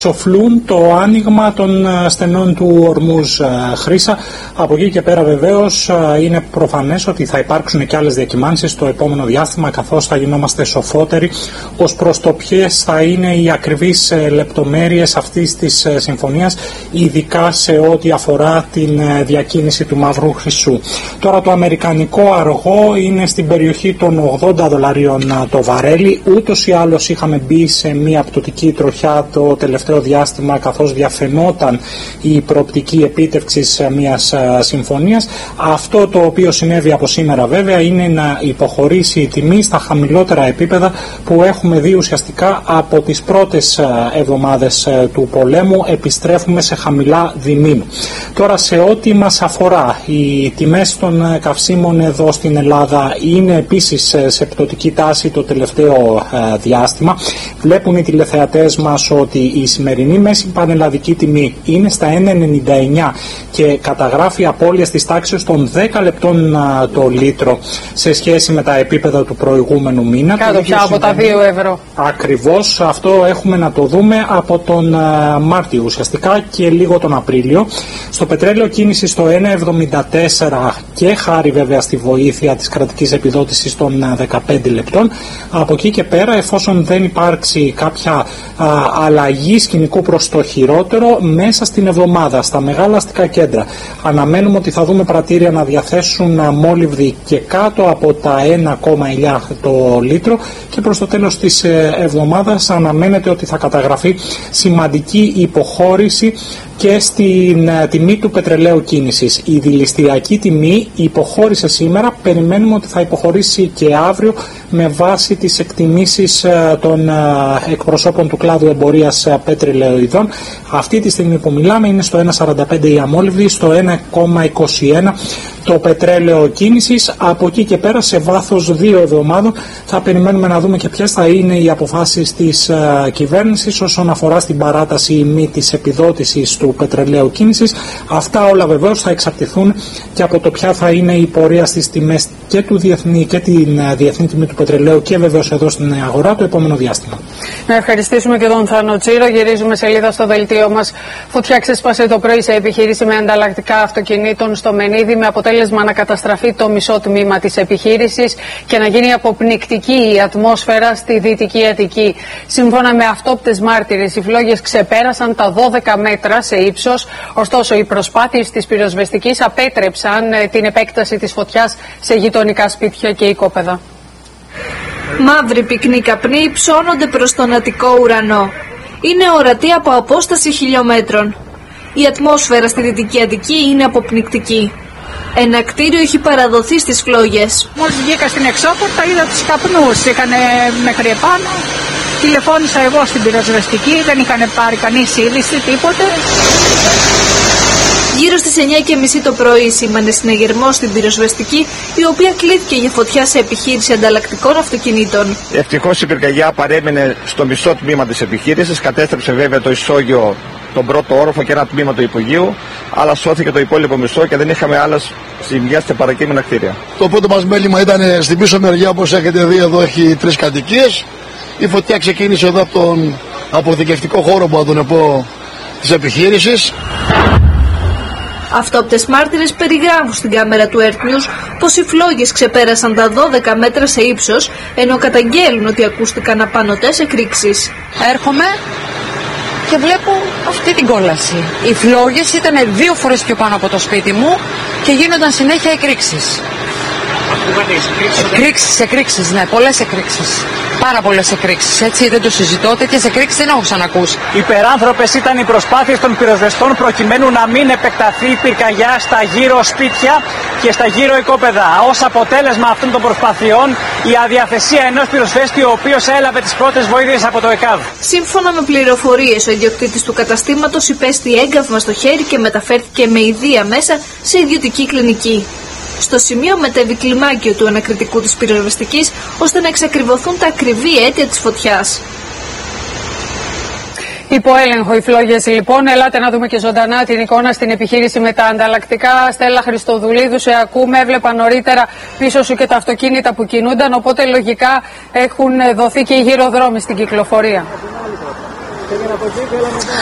Σοφλούν το άνοιγμα των στενών του Ορμούζ. Χρύσα. Από εκεί και πέρα βεβαίως είναι προφανές ότι θα υπάρξουν και άλλες διακυμάνσεις το επόμενο διάστημα, καθώς θα γινόμαστε σοφότεροι ως προς το ποιες θα είναι οι ακριβείς λεπτομέρειες αυτής της συμφωνίας, ειδικά σε ό,τι αφορά την διακίνηση του μαύρου χρυσού. Τώρα το αμερικανικό αργό είναι στην περιοχή των $80 το βαρέλι. Ούτως ή άλλως είχαμε μπει σε μια πτωτική τροχιά το τελευταίο διάστημα, καθώς διαφαινόταν η προοπτική επίτευξης μιας συμφωνίας. Αυτό το οποίο συνέβη από σήμερα βέβαια είναι να υποχωρήσει η τιμή στα χαμηλότερα επίπεδα που έχουμε δει ουσιαστικά από τις πρώτες εβδομάδες του πολέμου. Επιστρέφουμε σε χαμηλά διμήνου. Τώρα σε ό,τι μας αφορά, οι τιμές των καυσίμων εδώ στην Ελλάδα είναι επίσης σε πτωτική τάση το τελευταίο διάστημα. Βλέπουν οι τηλεθεατές μας ότι η σημερινή μέση πανελλαδική τιμή είναι στα 1,99 και καταγράφει απώλειες της τάξης των 10 λεπτών το λίτρο σε σχέση με τα επίπεδα του προηγούμενου μήνα. Κάτω πια από τα 2 ευρώ. Ακριβώς, αυτό έχουμε να το δούμε από τον Μάρτιο ουσιαστικά και λίγο τον Απρίλιο. Στο πετρέλαιο κίνηση στο 1,74 και χάρη βέβαια στη βοήθεια της κρατικής επιδότησης των 15 λεπτών. Από εκεί και πέρα, εφόσον δεν υπάρξει κάποια αλλαγή σκηνικού προς το χειρότερο μέσα στην εβδομάδα στα μεγάλα αστικά κέντρα, αναμένουμε ότι θα δούμε πρατήρια να διαθέσουν μόλιβδη και κάτω από τα 1,9 το λίτρο και προς το τέλος της εβδομάδας αναμένεται ότι θα καταγραφεί σημαντική υποχώρηση και στην τιμή του πετρελαίου κίνησης. Η δηληστηριακή τιμή υποχώρησε σήμερα, περιμένουμε ότι θα υποχωρήσει και αύριο με βάση τις εκτιμήσεις των εκπροσώπων του κλάδου εμπορίας πετρελαιοειδών. Αυτή τη στιγμή που μιλάμε είναι στο 1,45 η αμόλυβδη, στο 1,21 το πετρέλαιο κίνησης. Από εκεί και πέρα σε βάθος 2 εβδομάδων θα περιμένουμε να δούμε και ποιες θα είναι οι αποφάσεις της κυβέρνησης όσον αφορά στην παράταση ή μη της επιδότησης του πετρελαίου κίνησης. Αυτά όλα βεβαίως θα εξαρτηθούν και από το ποια θα είναι η πορεία στις τιμές και του διεθνή και την διεθνή τιμή του πετρελαίου και βεβαίως εδώ στην αγορά το επόμενο διάστημα. Να ευχαριστήσουμε και τον Θάνο Τσίρο. Γυρίζουμε σελίδα στο δελτίο μας. Φωτιά ξέσπασε το πρωί σε επιχείρηση με ανταλλακτικά αυτοκινήτων στο Μενίδη, με αποτέλεσμα να καταστραφεί το μισό τμήμα της επιχείρησης και να γίνει αποπνικτική η ατμόσφαιρα στη Δυτική Αττική. Σύμφωνα με αυτόπτες μάρτυρες, οι φλόγες ξεπέρασαν τα 12 μέτρα σε ύψος, ωστόσο οι προσπάθειες της πυροσβεστικής απέτρεψαν την επέκταση της φωτιάς σε γειτονικά σπίτια και οικόπεδα. Μαύροι πυκνοί καπνοί υψώνονται προς τον Αττικό ουρανό. Είναι ορατή από απόσταση χιλιόμετρων. Η ατμόσφαιρα στη Δυτική Αττική είναι αποπνικτική. Ένα κτίριο έχει παραδοθεί στις φλόγες. Μόλις βγήκα στην εξώπορτα είδα τους καπνούς, είχανε μέχρι επάνω. Τηλεφώνησα εγώ στην πυροσβεστική, δεν είχαν πάρει κανείς είδηση, τίποτε. Γύρω στις 9:30 το πρωί σήμανε συναγερμό στην πυροσβεστική, η οποία κλήθηκε για φωτιά σε επιχείρηση ανταλλακτικών αυτοκινήτων. Ευτυχώς η πυρκαγιά παρέμεινε στο μισό τμήμα της επιχείρησης, κατέστρεψε βέβαια το ισόγειο, τον πρώτο όροφο και ένα τμήμα του υπογείου, αλλά σώθηκε το υπόλοιπο μισό και δεν είχαμε άλλες ζημιές σε παρακείμενα κτίρια. Το πρώτο μας μέλημα ήταν στην πίσω μεριά, όπως έχετε δει εδώ έχει 3 κατοικίες. Η φωτιά ξεκίνησε εδώ από τον αποθηκευτικό χώρο που θα τον πω της επιχείρησης. Αυτόπτες μάρτυρες περιγράφουν στην κάμερα του Earth News πως οι φλόγες ξεπέρασαν τα 12 μέτρα σε ύψος, ενώ καταγγέλουν ότι ακούστηκαν απανωτές εκρήξεις. Έρχομαι και βλέπω αυτή την κόλαση. Οι φλόγες ήταν 2 φορές πιο πάνω από το σπίτι μου και γίνονταν συνέχεια εκρήξεις. Εκρήξεις, ναι, πολλές εκρήξεις. Πάρα πολλές εκρήξεις, έτσι δεν το συζητώ, τέτοιες εκρήξεις δεν έχω ξανακούσει. Υπεράνθρωπες ήταν οι προσπάθειες των πυροσβεστών προκειμένου να μην επεκταθεί η πυρκαγιά στα γύρω σπίτια και στα γύρω οικόπεδα. Ως αποτέλεσμα αυτών των προσπαθειών, η αδιαθεσία ενός πυροσβέστη, ο οποίος έλαβε τις πρώτες βοήθειες από το ΕΚΑΒ. Σύμφωνα με πληροφορίες, ο ιδιοκτήτης του καταστήματος υπέστη έγκαυμα στο χέρι και μεταφέρθηκε με ιδία μέσα σε ιδιωτική κλινική. Στο σημείο μετέβη κλιμάκιο του ανακριτικού της πυροσβεστικής, ώστε να εξακριβωθούν τα ακριβή αίτια της φωτιάς. Υπό έλεγχο οι φλόγες λοιπόν. Ελάτε να δούμε και ζωντανά την εικόνα στην επιχείρηση με τα ανταλλακτικά. Στέλλα Χριστοδουλίδου, σε ακούμε. Έβλεπα νωρίτερα πίσω σου και τα αυτοκίνητα που κινούνταν, οπότε λογικά έχουν δοθεί και οι γυροδρόμοι στην κυκλοφορία.